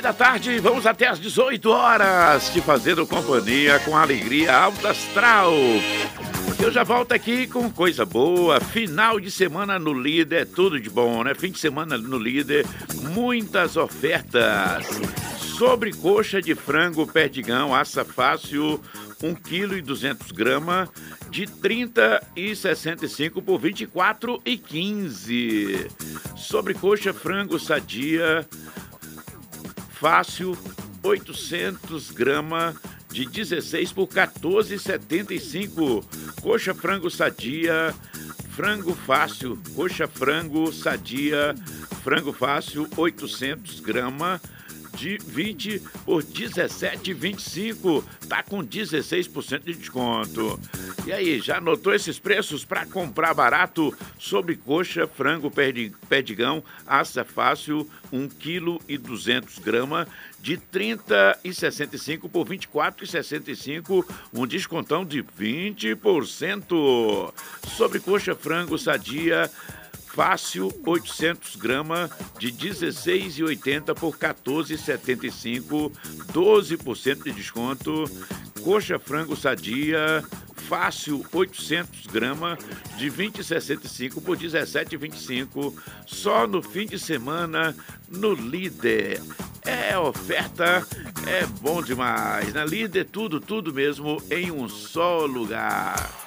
da tarde, vamos até às 18 horas, te fazendo companhia com alegria alta astral. Eu já volto aqui com coisa boa. Final de semana no Líder, tudo de bom, né? Fim de semana no Líder, muitas ofertas. Sobrecoxa de frango perdigão, assa fácil, 1,2 kg, de R$ 30,65 por R$ 24,15. Sobrecoxa frango sadia, fácil, 800 gramas, de 16 por R$ 14,75. Coxa frango sadia, frango fácil, coxa frango sadia, frango fácil, 800 gramas, de 20 por R$ 17,25. Tá com 16% de desconto. E aí, já anotou esses preços para comprar barato? Sobrecoxa, frango perdigão, assa fácil, 1,2 kg, de R$ 30,65 por R$ 24,65, um descontão de 20%. Sobrecoxa frango sadia, fácil, 800 gramas, de R$ 16,80 por R$ 14,75, 12% de desconto. Coxa frango sadia, fácil, 800 gramas, de R$ 20,65 por R$ 17,25, só no fim de semana no Líder. É oferta, é bom demais. Na Líder, tudo mesmo em um só lugar.